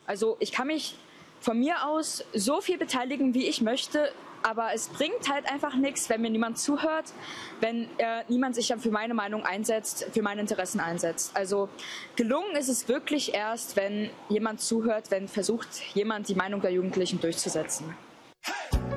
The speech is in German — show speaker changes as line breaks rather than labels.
Also ich kann mich von mir aus so viel beteiligen, wie ich möchte, aber es bringt halt einfach nichts, wenn mir niemand zuhört, wenn niemand sich dann für meine Meinung einsetzt, für meine Interessen einsetzt. Also gelungen ist es wirklich erst, wenn jemand zuhört, wenn versucht, jemand die Meinung der Jugendlichen durchzusetzen.